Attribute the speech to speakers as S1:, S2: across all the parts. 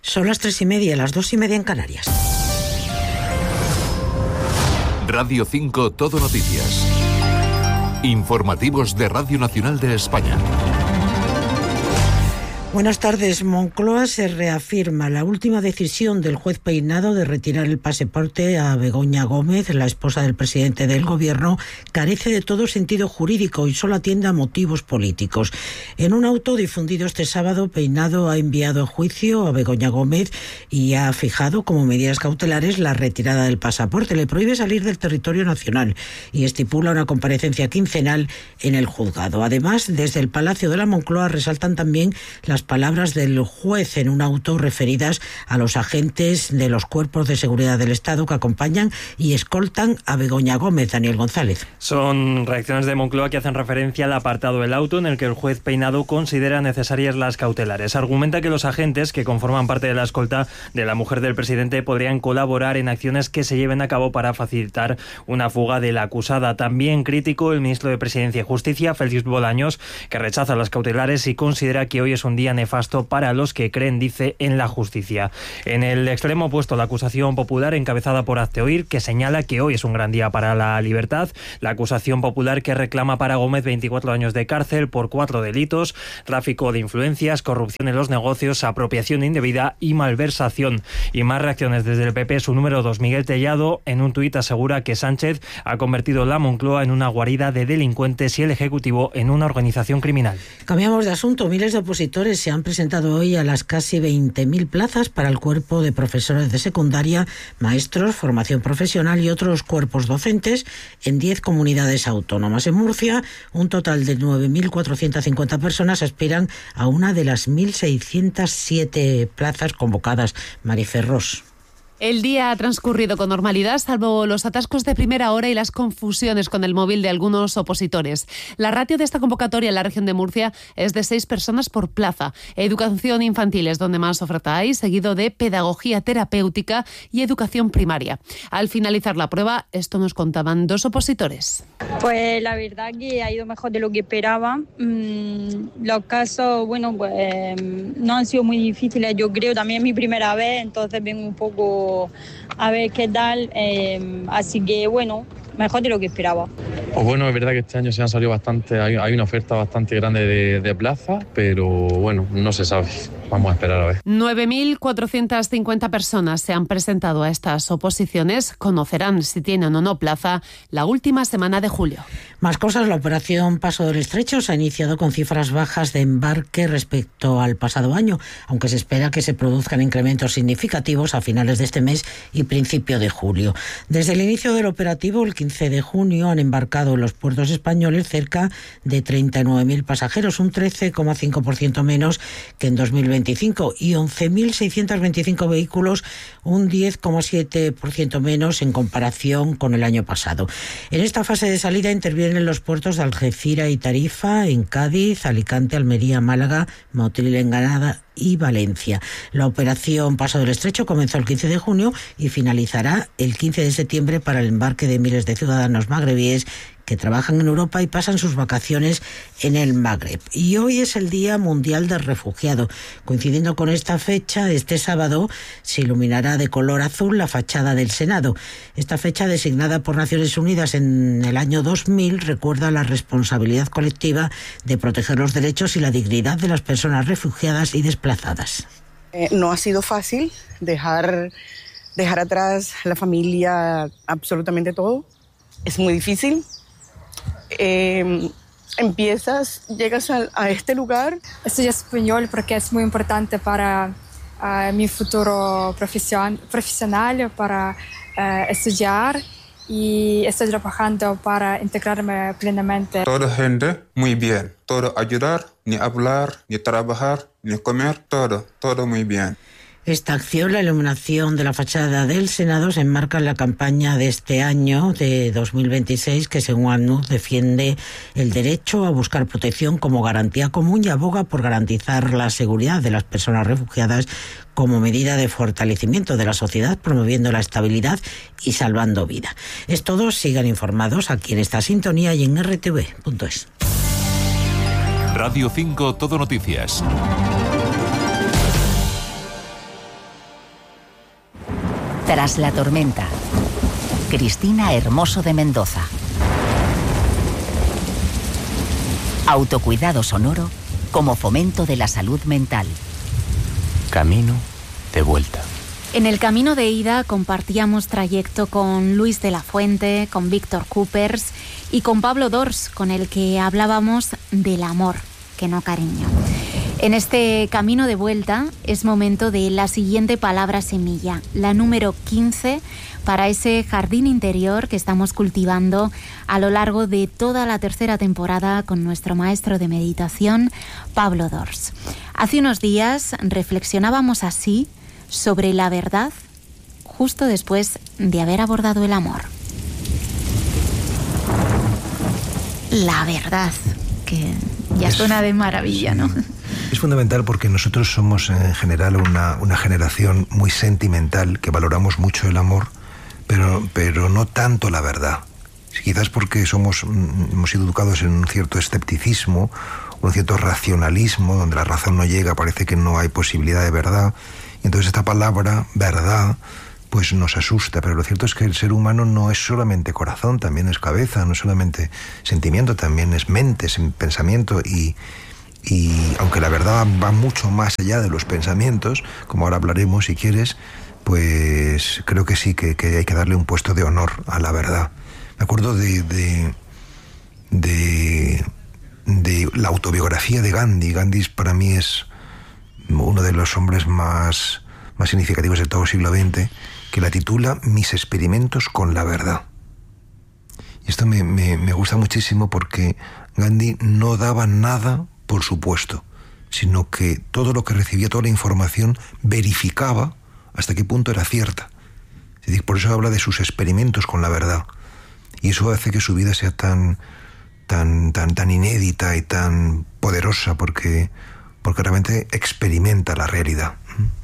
S1: Son las 3:30, las 2:30 en Canarias.
S2: Radio 5 Todo Noticias. Informativos de Radio Nacional de España.
S1: Buenas tardes. Moncloa se reafirma la última decisión del juez Peinado de retirar el pasaporte a Begoña Gómez, la esposa del presidente del Gobierno, carece de todo sentido jurídico y solo atiende a motivos políticos. En un auto difundido este sábado, Peinado ha enviado a juicio a Begoña Gómez y ha fijado como medidas cautelares la retirada del pasaporte. Le prohíbe salir del territorio nacional y estipula una comparecencia quincenal en el juzgado. Además, desde el Palacio de la Moncloa resaltan también las palabras del juez en un auto referidas a los agentes de los cuerpos de seguridad del Estado que acompañan y escoltan a Begoña Gómez. Daniel González.
S3: Son reacciones de Moncloa que hacen referencia al apartado del auto en el que el juez Peinado considera necesarias las cautelares. Argumenta que los agentes que conforman parte de la escolta de la mujer del presidente podrían colaborar en acciones que se lleven a cabo para facilitar una fuga de la acusada. También crítico el ministro de Presidencia y Justicia, Félix Bolaños, que rechaza las cautelares y considera que hoy es un día nefasto para los que creen, dice, en la justicia. En el extremo opuesto, la acusación popular encabezada por Hazte Oír, que señala que hoy es un gran día para la libertad. La acusación popular que reclama para Gómez 24 años de cárcel por 4 delitos: tráfico de influencias, corrupción en los negocios, apropiación indebida y malversación. Y más reacciones desde el PP. Su número 2, Miguel Tellado, en un tuit asegura que Sánchez ha convertido la Moncloa en una guarida de delincuentes y el Ejecutivo en una organización criminal.
S1: Cambiamos de asunto. Miles de opositores se han presentado hoy a las casi 20.000 plazas para el cuerpo de profesores de secundaria, maestros, formación profesional y otros cuerpos docentes en 10 comunidades autónomas. En Murcia, un total de 9.450 personas aspiran a una de las 1.607 plazas convocadas. Mariferros.
S4: El día ha transcurrido con normalidad, salvo los atascos de primera hora y las confusiones con el móvil de algunos opositores. La ratio de esta convocatoria en la región de Murcia es de 6 personas por plaza. Educación infantil es donde más oferta hay, seguido de pedagogía terapéutica y educación primaria. Al finalizar la prueba, esto nos contaban 2 opositores.
S5: Pues la verdad que ha ido mejor de lo que esperaba. Los casos, bueno, pues no han sido muy difíciles, yo creo. También es mi primera vez, entonces vengo un poco a ver qué tal, así que bueno, mejor de lo que esperaba.
S6: Pues bueno, es verdad que este año se han salido bastante, hay una oferta bastante grande de plazas, pero bueno, no se sabe. Vamos a esperar a ver.
S4: 9.450 personas se han presentado a estas oposiciones. Conocerán si tienen o no plaza la última semana de julio.
S1: Más cosas. La operación Paso del Estrecho se ha iniciado con cifras bajas de embarque respecto al pasado año, aunque se espera que se produzcan incrementos significativos a finales de este mes y principio de julio. Desde el inicio del operativo, el 15 de junio, han embarcado en los puertos españoles cerca de 39.000 pasajeros, un 13,5% menos que en 2020. Y 11.625 vehículos, un 10,7% menos en comparación con el año pasado. En esta fase de salida intervienen los puertos de Algeciras y Tarifa, en Cádiz, Alicante, Almería, Málaga, Motril en Granada y Valencia. La operación Paso del Estrecho comenzó el 15 de junio y finalizará el 15 de septiembre para el embarque de miles de ciudadanos magrebíes que trabajan en Europa y pasan sus vacaciones en el Magreb. Y hoy es el Día Mundial del Refugiado. Coincidiendo con esta fecha, este sábado se iluminará de color azul la fachada del Senado. Esta fecha, designada por Naciones Unidas en el año 2000, recuerda la responsabilidad colectiva de proteger los derechos y la dignidad de las personas refugiadas y desplazadas.
S7: No ha sido fácil dejar atrás la familia, absolutamente todo. Es muy difícil. Llegas a este lugar.
S8: Estudio español porque es muy importante para mi futuro profesional, para estudiar, y estoy trabajando para integrarme plenamente.
S9: Toda gente muy bien, todo ayudar, ni hablar, ni trabajar, ni comer, todo muy bien.
S1: Esta acción, la iluminación de la fachada del Senado, se enmarca en la campaña de este año, de 2026, que según ACNUR defiende el derecho a buscar protección como garantía común y aboga por garantizar la seguridad de las personas refugiadas como medida de fortalecimiento de la sociedad, promoviendo la estabilidad y salvando vida. Es todo. Sigan informados aquí en esta sintonía y en rtv.es.
S2: Radio 5 Todo Noticias.
S10: Tras la tormenta. Cristina Hermoso de Mendoza. Autocuidado sonoro como fomento de la salud mental.
S11: Camino de vuelta.
S12: En el camino de ida compartíamos trayecto con Luis de la Fuente, con Víctor Coopers y con Pablo Dors, con el que hablábamos del amor, que no cariño. En este camino de vuelta es momento de la siguiente palabra semilla, la número 15, para ese jardín interior que estamos cultivando a lo largo de toda la tercera temporada con nuestro maestro de meditación, Pablo Dors. Hace unos días reflexionábamos así sobre la verdad justo después de haber abordado el amor. La verdad, que ya suena de maravilla, ¿no?
S13: Es fundamental porque nosotros somos en general una generación muy sentimental, que valoramos mucho el amor, pero no tanto la verdad. Quizás porque hemos sido educados en un cierto escepticismo, un cierto racionalismo, donde la razón no llega, parece que no hay posibilidad de verdad. Y entonces esta palabra, verdad, pues nos asusta, pero lo cierto es que el ser humano no es solamente corazón, también es cabeza, no es solamente sentimiento, también es mente, es pensamiento, y aunque la verdad va mucho más allá de los pensamientos, como ahora hablaremos si quieres, pues creo que sí, que hay que darle un puesto de honor a la verdad. Me acuerdo de la autobiografía de Gandhi. Gandhi para mí es uno de los hombres más significativos de todo el siglo XX, que la titula Mis experimentos con la verdad. Y esto me gusta muchísimo porque Gandhi no daba nada por supuesto, sino que todo lo que recibía, toda la información, verificaba hasta qué punto era cierta. Es decir, por eso habla de sus experimentos con la verdad. Y eso hace que su vida sea tan inédita y tan poderosa, porque realmente experimenta la realidad.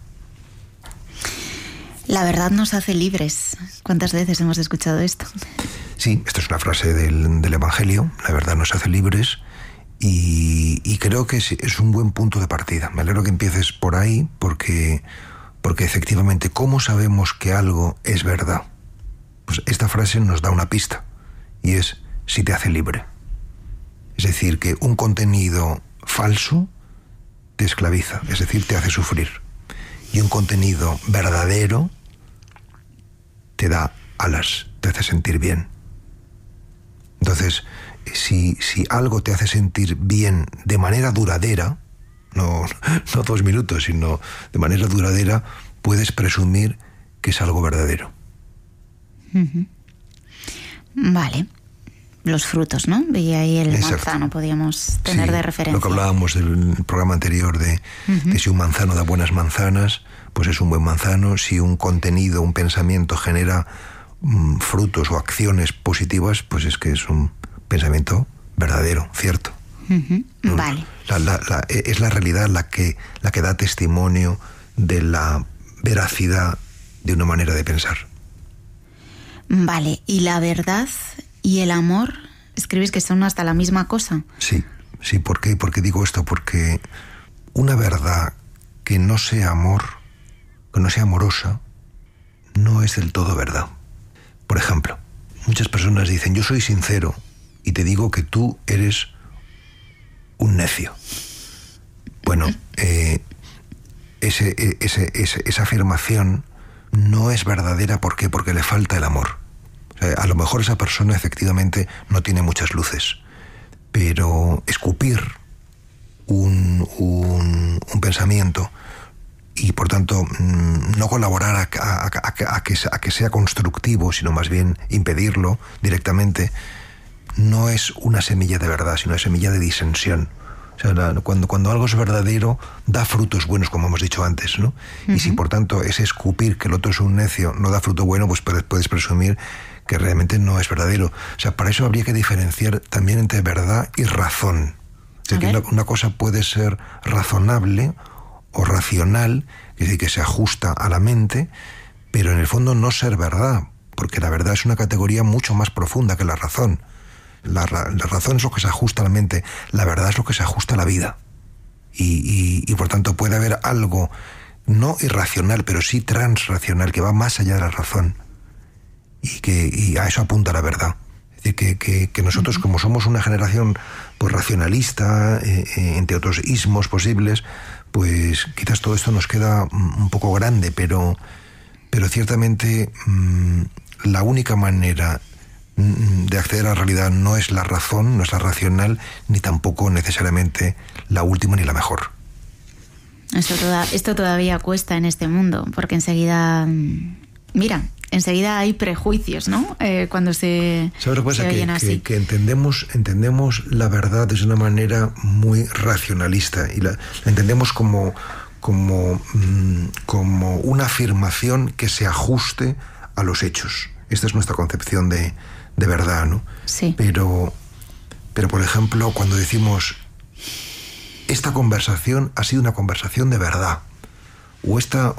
S12: La verdad nos hace libres. ¿Cuántas veces hemos escuchado esto?
S13: Sí, esta es una frase del Evangelio. La verdad nos hace libres. Y creo que es un buen punto de partida. Me alegro que empieces por ahí, porque efectivamente, ¿cómo sabemos que algo es verdad? Pues esta frase nos da una pista, y es si te hace libre. Es decir, que un contenido falso te esclaviza, es decir, te hace sufrir. Y un contenido verdadero te da alas, te hace sentir bien. Entonces, si algo te hace sentir bien de manera duradera, no 2 minutos, sino de manera duradera, puedes presumir que es algo verdadero.
S12: Uh-huh. Vale. Los frutos, ¿no? Veía ahí el
S13: Exacto.
S12: manzano, podíamos tener de referencia.
S13: Lo que hablábamos del programa anterior de si un manzano da buenas manzanas, pues es un buen manzano. Si un contenido, un pensamiento genera frutos o acciones positivas, pues es que es un pensamiento verdadero, cierto.
S12: Uh-huh. Vale.
S13: Es la realidad la que da testimonio de la veracidad de una manera de pensar.
S12: Vale, ¿y la verdad y el amor? ¿Escribes que son hasta la misma cosa?
S13: Sí. ¿Por qué? ¿Por qué digo esto? Porque una verdad que no sea amor, que no sea amorosa, no es del todo verdad. Por ejemplo, muchas personas dicen, yo soy sincero y te digo que tú eres un necio. Bueno, esa afirmación no es verdadera. ¿Por qué? Porque le falta el amor. O sea, a lo mejor esa persona efectivamente no tiene muchas luces, pero escupir un pensamiento y por tanto no colaborar a que sea constructivo, sino más bien impedirlo directamente, no es una semilla de verdad, sino una semilla de disensión. O sea, cuando algo es verdadero, da frutos buenos, como hemos dicho antes, ¿no? Uh-huh. Y si por tanto ese escupir que el otro es un necio no da fruto bueno, pues puedes presumir que realmente no es verdadero. O sea, para eso habría que diferenciar también entre verdad y razón. Es decir, que una cosa puede ser razonable o racional, es decir, que se ajusta a la mente, pero en el fondo no ser verdad, porque la verdad es una categoría mucho más profunda que la razón. La razón es lo que se ajusta a la mente, la verdad es lo que se ajusta a la vida. Y por tanto puede haber algo no irracional, pero sí transracional, que va más allá de la razón, y a eso apunta la verdad. Es decir, que nosotros, como somos una generación pues racionalista, entre otros ismos posibles, pues quizás todo esto nos queda un poco grande, pero ciertamente la única manera de acceder a la realidad no es la razón, no es la racional, ni tampoco necesariamente la última ni la mejor.
S12: Esto todavía cuesta en este mundo, porque enseguida hay prejuicios, ¿no? Cuando se oyen así.
S13: Que entendemos la verdad de una manera muy racionalista, y la entendemos como una afirmación que se ajuste a los hechos. Esta es nuestra concepción de verdad, ¿no?
S12: Sí.
S13: Pero por ejemplo, cuando decimos esta conversación ha sido una conversación de verdad, o esta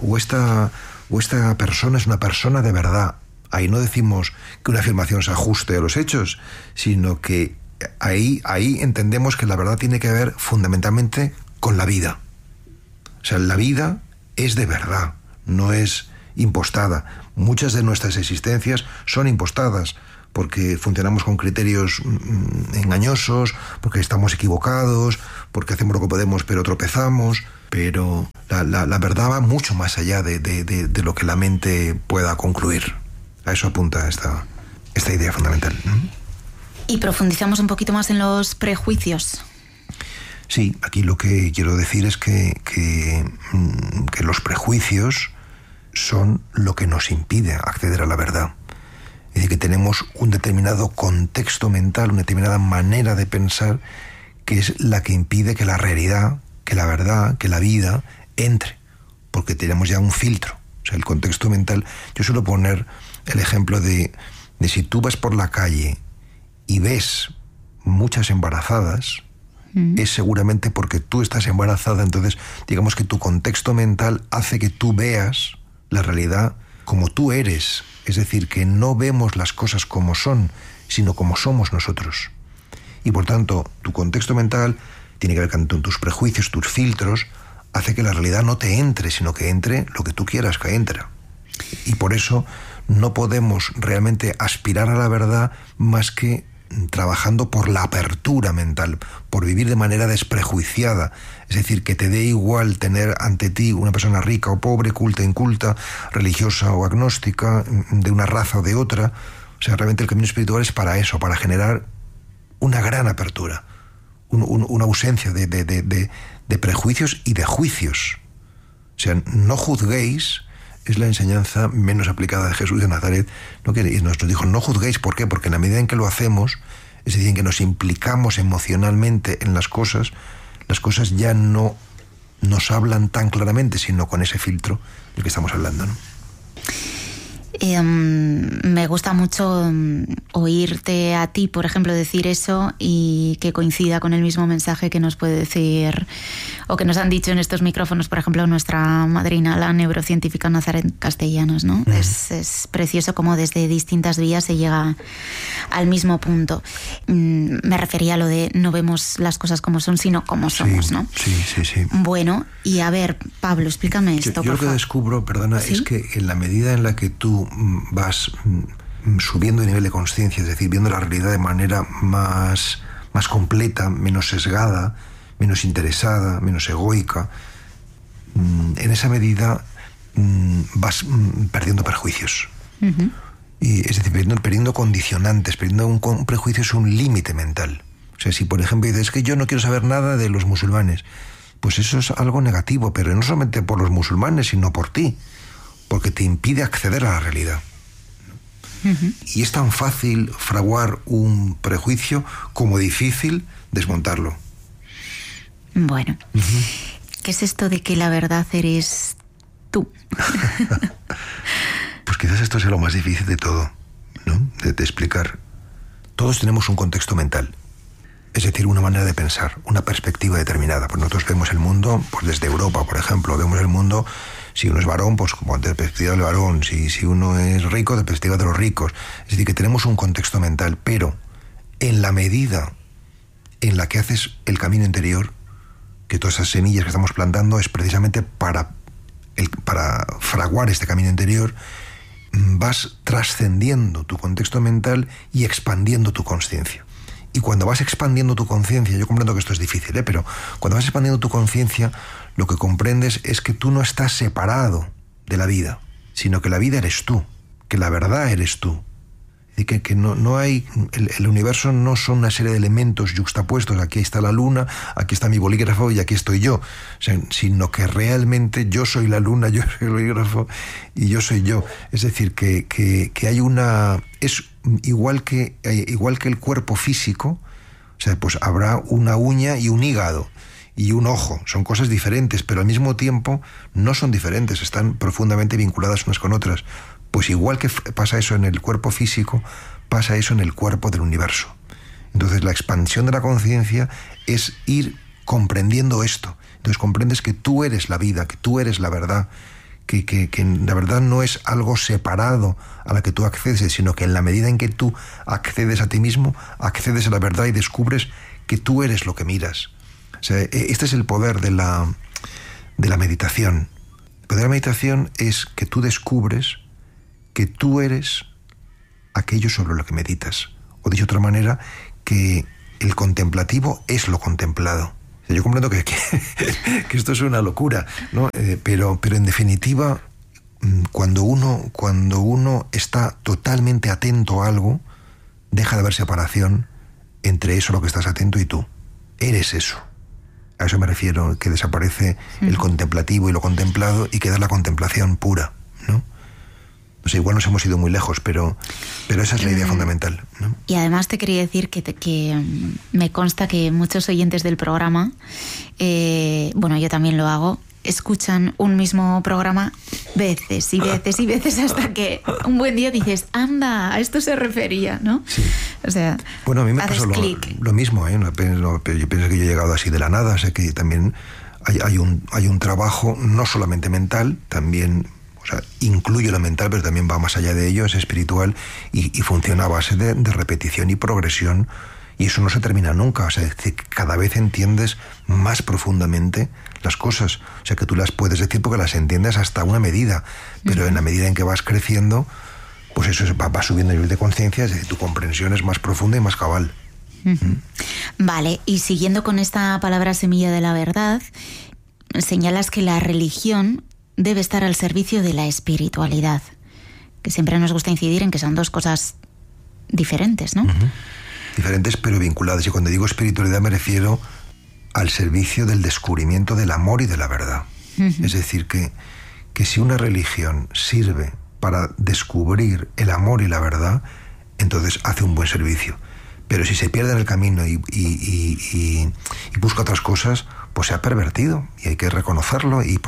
S13: persona es una persona de verdad, ahí no decimos que una afirmación se ajuste a los hechos, sino que ahí entendemos que la verdad tiene que ver fundamentalmente con la vida. O sea, la vida es de verdad, no es impostada. Muchas de nuestras existencias son impostadas porque funcionamos con criterios engañosos, porque estamos equivocados, porque hacemos lo que podemos pero tropezamos. Pero la verdad va mucho más allá de lo que la mente pueda concluir. A eso apunta esta idea fundamental.
S12: Y profundizamos un poquito más en los prejuicios.
S13: Sí, aquí lo que quiero decir es que los prejuicios son lo que nos impide acceder a la verdad. Es decir, que tenemos un determinado contexto mental, una determinada manera de pensar, que es la que impide que la realidad, que la verdad, que la vida entre, porque tenemos ya un filtro. O sea, el contexto mental. Yo suelo poner el ejemplo de si tú vas por la calle y ves muchas embarazadas, es seguramente porque tú estás embarazada. Entonces, digamos que tu contexto mental hace que tú veas la realidad como tú eres. Es decir, que no vemos las cosas como son, sino como somos nosotros. Y por tanto, tu contexto mental tiene que ver con tus prejuicios, tus filtros, hace que la realidad no te entre, sino que entre lo que tú quieras que entre. Y por eso no podemos realmente aspirar a la verdad más que trabajando por la apertura mental, por vivir de manera desprejuiciada. Es decir, que te dé igual tener ante ti una persona rica o pobre, culta o inculta, religiosa o agnóstica, de una raza o de otra. O sea, realmente el camino espiritual es para eso, para generar una gran apertura, una ausencia de prejuicios y de juicios. O sea, no juzguéis es la enseñanza menos aplicada de Jesús de Nazaret, ¿no? Que nos dijo, no juzguéis. ¿Por qué? Porque en la medida en que lo hacemos, es decir, en que nos implicamos emocionalmente en las cosas ya no nos hablan tan claramente, sino con ese filtro del que estamos hablando, ¿no?
S12: Me gusta mucho oírte a ti, por ejemplo, decir eso y que coincida con el mismo mensaje que nos puede decir o que nos han dicho en estos micrófonos, por ejemplo, nuestra madrina, la neurocientífica Nazaret Castellanos, ¿no? Es precioso cómo desde distintas vías se llega al mismo punto. Me refería a lo de no vemos las cosas como son, sino como somos, ¿no?
S13: Sí.
S12: Bueno, y a ver, Pablo, explícame esto.
S13: Yo lo que descubro, perdona, ¿sí? Es que en la medida en la que tú vas subiendo de nivel de conciencia, es decir, viendo la realidad de manera más completa, menos sesgada, menos interesada, menos egoica, en esa medida vas perdiendo perjuicios. Y, es decir, perdiendo condicionantes, perdiendo un prejuicio es un límite mental. O sea, si por ejemplo dices, es que yo no quiero saber nada de los musulmanes, pues eso es algo negativo, pero no solamente por los musulmanes, sino por ti, porque te impide acceder a la realidad. Y es tan fácil fraguar un prejuicio como difícil desmontarlo.
S12: Bueno, ¿qué es esto de que la verdad eres tú?
S13: Pues quizás esto sea lo más difícil de todo, ¿no? De explicar. Todos tenemos un contexto mental, es decir, una manera de pensar, una perspectiva determinada. Pues nosotros vemos el mundo, pues desde Europa, por ejemplo, vemos el mundo, si uno es varón, pues como de perspectiva del varón, si uno es rico, de perspectiva de los ricos. Es decir, que tenemos un contexto mental, pero en la medida en la que haces el camino interior, que todas esas semillas que estamos plantando es precisamente para para fraguar este camino interior, vas trascendiendo tu contexto mental y expandiendo tu consciencia. Y cuando vas expandiendo tu conciencia, yo comprendo que esto es difícil, pero cuando vas expandiendo tu conciencia, lo que comprendes es que tú no estás separado de la vida, sino que la vida eres tú, que la verdad eres tú. Y que no hay, el universo no son una serie de elementos yuxtapuestos, aquí está la luna, aquí está mi bolígrafo y aquí estoy yo, o sea, sino que realmente yo soy la luna, yo soy el bolígrafo y yo soy yo. Es decir, que hay una... es igual que el cuerpo físico, o sea, pues habrá una uña y un hígado y un ojo, son cosas diferentes, pero al mismo tiempo no son diferentes, están profundamente vinculadas unas con otras. Pues igual que pasa eso en el cuerpo físico, pasa eso en el cuerpo del universo. Entonces la expansión de la conciencia es ir comprendiendo esto. Entonces comprendes que tú eres la vida, que tú eres la verdad, que la verdad no es algo separado a la que tú accedes, sino que en la medida en que tú accedes a ti mismo, accedes a la verdad y descubres que tú eres lo que miras. O sea, este es el poder de la meditación. El poder de la meditación es que tú descubres que tú eres aquello sobre lo que meditas. O dicho de otra manera, que el contemplativo es lo contemplado. Yo comprendo que esto es una locura, ¿no? Pero en definitiva, cuando uno está totalmente atento a algo, deja de haber separación entre eso a lo que estás atento y tú. Eres eso. A eso me refiero, que desaparece el contemplativo y lo contemplado y queda la contemplación pura, ¿no? No sé, igual nos hemos ido muy lejos, pero esa es la idea fundamental, ¿no?
S12: Y además te quería decir que me consta que muchos oyentes del programa, bueno, yo también lo hago, escuchan un mismo programa veces y veces y veces hasta que un buen día dices, anda, a esto se refería, ¿no?
S13: Sí.
S12: O sea,
S13: bueno, a mí me pasó lo mismo, ¿eh? Yo pienso que yo he llegado así de la nada, o sea que también hay un trabajo no solamente mental, también... O sea, incluye lo mental, pero también va más allá de ello, es espiritual y funciona a base de repetición y progresión, y eso no se termina nunca. O sea, es decir, cada vez entiendes más profundamente las cosas. O sea, que tú las puedes decir porque las entiendes hasta una medida, pero en la medida en que vas creciendo, pues eso va subiendo el nivel de conciencia, es decir, tu comprensión es más profunda y más cabal.
S12: Vale, y siguiendo con esta palabra semilla de la verdad, señalas que la religión debe estar al servicio de la espiritualidad, que siempre nos gusta incidir en que son dos cosas diferentes, ¿no?
S13: Diferentes pero vinculadas, y cuando digo espiritualidad me refiero al servicio del descubrimiento del amor y de la verdad. Es decir, que si una religión sirve para descubrir el amor y la verdad, entonces hace un buen servicio. Pero si se pierde en el camino y busca otras cosas, pues se ha pervertido, y hay que reconocerlo, y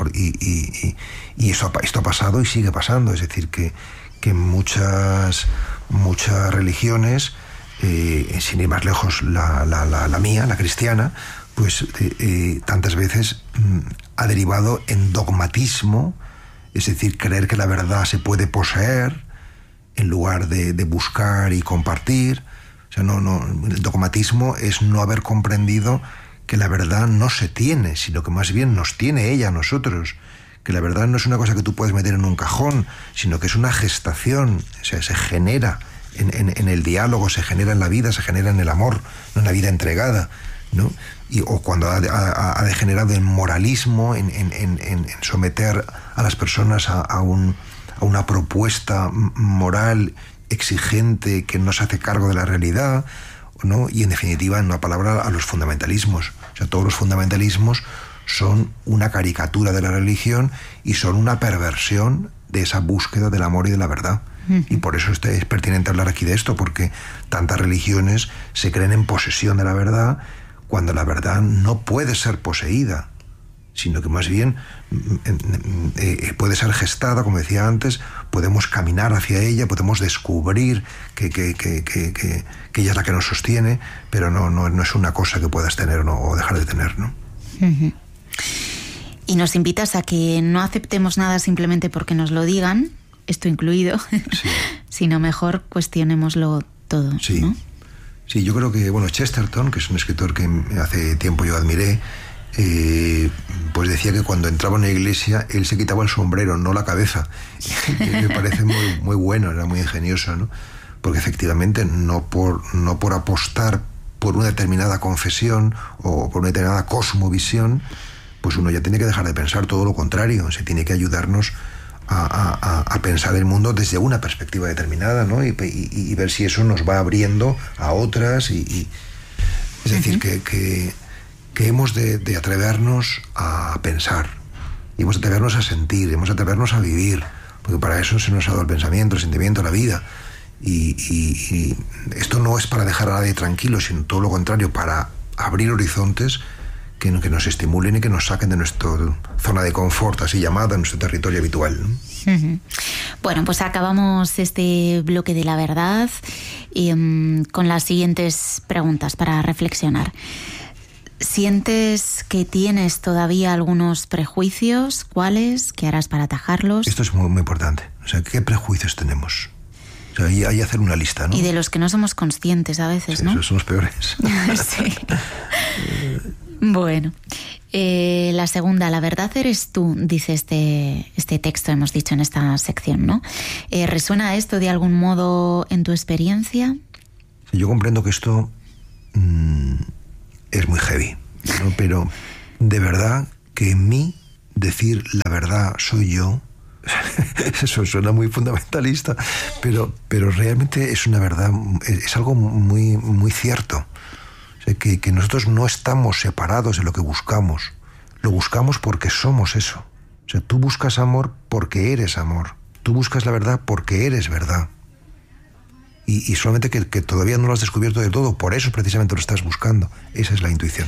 S13: esto ha pasado y sigue pasando. Es decir, que muchas religiones, sin ir más lejos la mía, la cristiana, pues tantas veces ha derivado en dogmatismo, es decir, creer que la verdad se puede poseer en lugar de buscar y compartir. O sea, el dogmatismo es no haber comprendido que la verdad no se tiene, sino que más bien nos tiene ella a nosotros. Que la verdad no es una cosa que tú puedes meter en un cajón, sino que es una gestación, o sea, se genera en el diálogo, se genera en la vida, se genera en el amor, no en la vida entregada, ¿no? O cuando ha degenerado en moralismo, en someter a las personas a una propuesta moral exigente que no se hace cargo de la realidad, ¿no? Y en definitiva, en una palabra, a los fundamentalismos. O sea, todos los fundamentalismos son una caricatura de la religión y son una perversión de esa búsqueda del amor y de la verdad. Y por eso es pertinente hablar aquí de esto, porque tantas religiones se creen en posesión de la verdad cuando la verdad no puede ser poseída, sino que más bien puede ser gestada, como decía antes, podemos caminar hacia ella, podemos descubrir que ella es la que nos sostiene, pero no es una cosa que puedas tener o dejar de tener, ¿no?
S12: Y nos invitas a que no aceptemos nada simplemente porque nos lo digan, esto incluido, sí, sino mejor cuestionémoslo todo,
S13: sí,
S12: ¿no?
S13: Sí, yo creo que, bueno, Chesterton, que es un escritor que hace tiempo yo admiré, pues decía que cuando entraba en una iglesia él se quitaba el sombrero, no la cabeza. Y me parece muy, muy bueno, era muy ingenioso, ¿no? Porque efectivamente no por apostar por una determinada confesión o por una determinada cosmovisión, pues uno ya tiene que dejar de pensar, todo lo contrario, se tiene que ayudarnos a pensar el mundo desde una perspectiva determinada, ¿no? Y ver si eso nos va abriendo a otras. Es decir, que hemos de atrevernos a pensar, y hemos de atrevernos a sentir, hemos de atrevernos a vivir, porque para eso se nos ha dado el pensamiento, el sentimiento, la vida. Y esto no es para dejar a nadie tranquilo, sino todo lo contrario, para abrir horizontes que nos estimulen y que nos saquen de nuestra zona de confort, así llamada, nuestro territorio habitual, ¿no?
S12: Bueno, pues acabamos este bloque de la verdad con las siguientes preguntas para reflexionar. ¿Sientes que tienes todavía algunos prejuicios? ¿Cuáles? ¿Qué harás para atajarlos?
S13: Esto es muy, muy importante. O sea, ¿qué prejuicios tenemos? O sea, hay que hacer una lista, ¿no?
S12: Y de los que no somos conscientes a veces,
S13: sí,
S12: ¿no?
S13: Esos son los peores.
S12: Sí. Bueno, la segunda, la verdad eres tú, dice este texto, hemos dicho en esta sección, ¿no? ¿Resuena esto de algún modo en tu experiencia?
S13: Sí, yo comprendo que esto es muy heavy, ¿no? Pero de verdad que en mí decir la verdad soy yo, eso suena muy fundamentalista, pero realmente es una verdad, es algo muy, muy cierto. O sea, que nosotros no estamos separados de lo que buscamos. Lo buscamos porque somos eso. O sea, tú buscas amor porque eres amor. Tú buscas la verdad porque eres verdad. Y solamente que todavía no lo has descubierto del todo, por eso precisamente lo estás buscando. Esa es la intuición.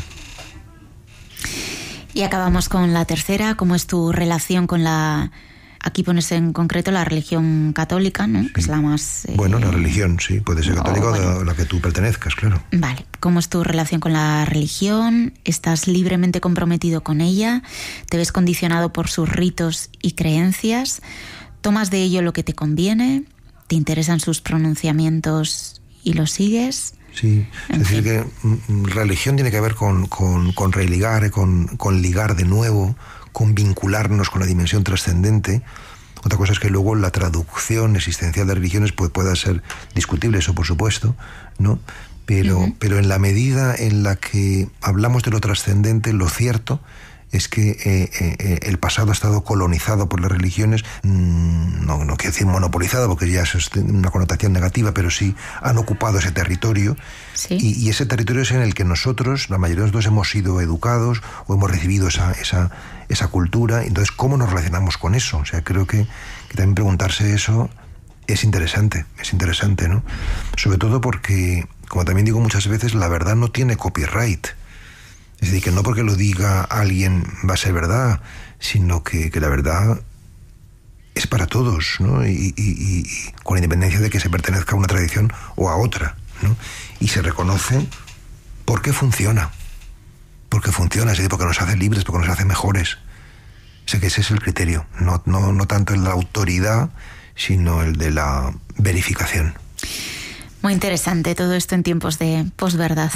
S12: Y acabamos con la tercera. ¿Cómo es tu relación con la... Aquí pones en concreto la religión católica, ¿no? Sí. Que es la más...
S13: Bueno, la religión, sí. Puede ser católica o a la que tú pertenezcas, claro.
S12: Vale. ¿Cómo es tu relación con la religión? ¿Estás libremente comprometido con ella? ¿Te ves condicionado por sus ritos y creencias? ¿Tomas de ello lo que te conviene? ¿Te interesan sus pronunciamientos y los sigues?
S13: Sí. Es decir, que religión tiene que ver con religar, con ligar de nuevo, con vincularnos con la dimensión trascendente. Otra cosa es que luego la traducción existencial de religiones pueda ser discutible, eso por supuesto, ¿no? Pero en la medida en la que hablamos de lo trascendente, lo cierto es que el pasado ha estado colonizado por las religiones, no quiero decir monopolizado, porque ya eso es una connotación negativa, pero sí han ocupado ese territorio. ¿Sí? Y ese territorio es en el que nosotros, la mayoría de nosotros, hemos sido educados o hemos recibido esa cultura. Entonces, ¿cómo nos relacionamos con eso? O sea, creo que también preguntarse eso es interesante, ¿no? Sobre todo porque, como también digo muchas veces, la verdad no tiene copyright. Es decir, que no porque lo diga alguien va a ser verdad, sino que la verdad es para todos, ¿no? Y con independencia de que se pertenezca a una tradición o a otra, ¿no? Y se reconoce porque funciona. Porque funciona, es decir, porque nos hace libres, porque nos hace mejores. O sea, que ese es el criterio, no tanto el de la autoridad, sino el de la verificación.
S12: Muy interesante todo esto en tiempos de posverdad.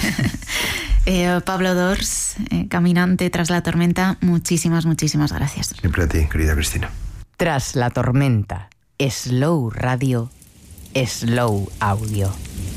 S12: Pablo Dors, caminante tras la tormenta, muchísimas gracias.
S13: Siempre a ti, querida Cristina.
S10: Tras la tormenta, Slow Radio, Slow Audio.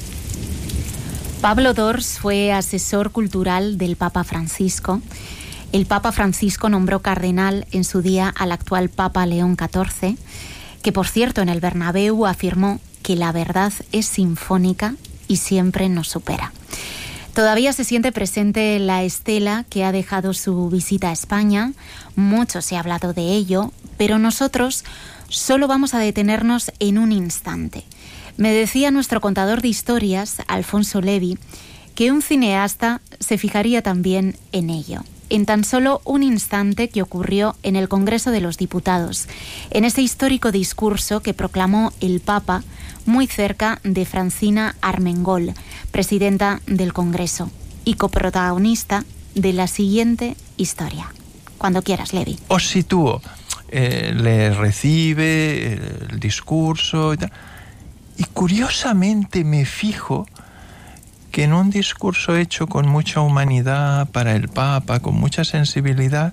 S12: Pablo Dors fue asesor cultural del Papa Francisco. El Papa Francisco nombró cardenal en su día al actual Papa León XIV, que por cierto en el Bernabéu afirmó que la verdad es sinfónica y siempre nos supera. Todavía se siente presente la estela que ha dejado su visita a España. Mucho se ha hablado de ello, pero nosotros solo vamos a detenernos en un instante. Me decía nuestro contador de historias, Alfonso Levi, que un cineasta se fijaría también en ello, en tan solo un instante que ocurrió en el Congreso de los Diputados, en ese histórico discurso que proclamó el Papa muy cerca de Francina Armengol, presidenta del Congreso y coprotagonista de la siguiente historia. Cuando quieras, Levi.
S14: Os sitúo, le recibe el discurso y tal, y curiosamente me fijo que en un discurso hecho con mucha humanidad para el Papa, con mucha sensibilidad,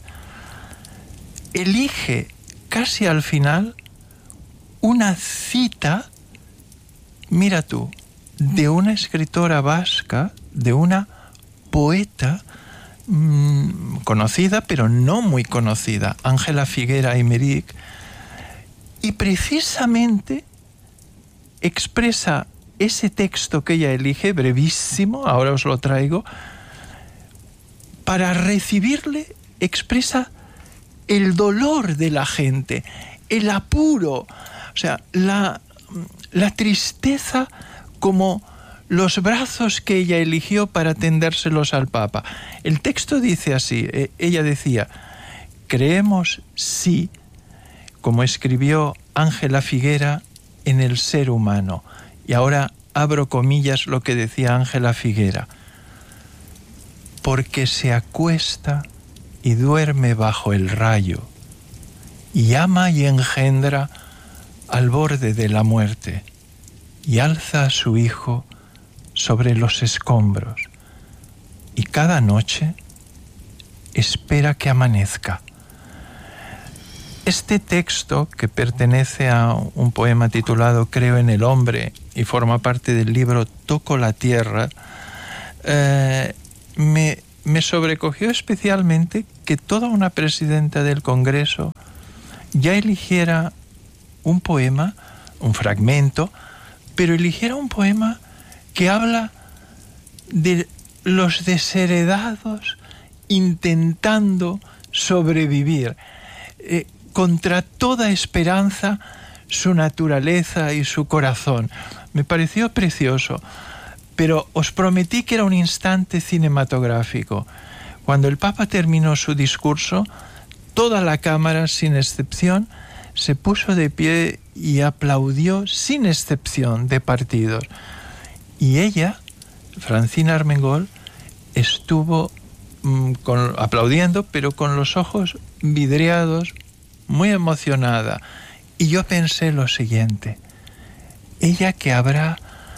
S14: elige casi al final una cita, mira tú, de una escritora vasca, de una poeta conocida, pero no muy conocida, Ángela Figuera Aymerich, y precisamente expresa ese texto que ella elige, brevísimo, ahora os lo traigo, para recibirle, expresa el dolor de la gente, el apuro, o sea, la tristeza como los brazos que ella eligió para tendérselos al Papa. El texto dice así, ella decía: creemos, sí, como escribió Ángela Figuera, en el ser humano. Y ahora abro comillas lo que decía Ángela Figuera: porque se acuesta y duerme bajo el rayo, y ama y engendra al borde de la muerte, y alza a su hijo sobre los escombros, y cada noche espera que amanezca. Este texto, que pertenece a un poema titulado Creo en el hombre y forma parte del libro Toco la tierra, me sobrecogió especialmente que toda una presidenta del Congreso ya eligiera un poema, un fragmento, pero eligiera un poema que habla de los desheredados intentando sobrevivir, contra toda esperanza, su naturaleza y su corazón. Me pareció precioso, pero os prometí que era un instante cinematográfico. Cuando el Papa terminó su discurso, toda la Cámara, sin excepción, se puso de pie y aplaudió sin excepción de partidos. Y ella, Francina Armengol, estuvo aplaudiendo, pero con los ojos vidriados, muy emocionada. Y yo pensé lo siguiente: ella, que habrá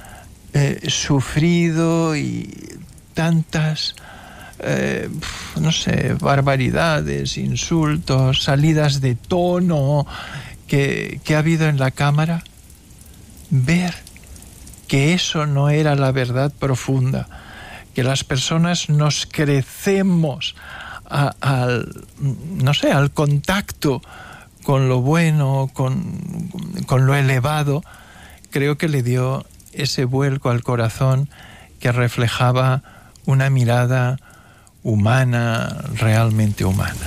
S14: sufrido y tantas, no sé, barbaridades, insultos, salidas de tono que ha habido en la Cámara, ver que eso no era la verdad profunda, que las personas nos crecemos al contacto con lo bueno, con lo elevado, creo que le dio ese vuelco al corazón que reflejaba una mirada humana, realmente humana.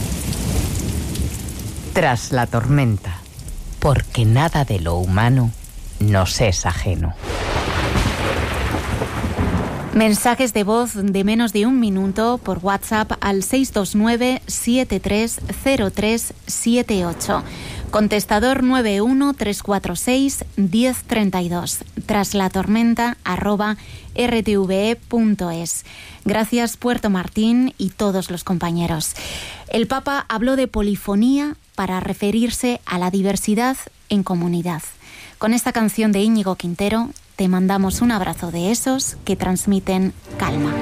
S10: Tras la tormenta, porque nada de lo humano nos es ajeno.
S12: Mensajes de voz de menos de un minuto por WhatsApp al 629-730378. Contestador 913461032. traslatormenta@rtve.es. Gracias, Puerto Martín y todos los compañeros. El Papa habló de polifonía para referirse a la diversidad en comunidad. Con esta canción de Íñigo Quintero te mandamos un abrazo de esos que transmiten calma.